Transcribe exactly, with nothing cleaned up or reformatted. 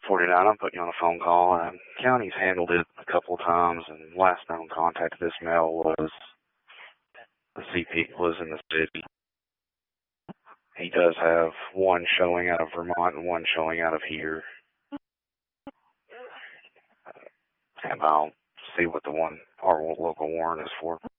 forty-nine, I'm putting you on a phone call. Um, county's handled it a couple of times, and last known contact of this mail was the C P was in the city. He does have one showing out of Vermont and one showing out of here. And I'll see what the one our local warrant is for.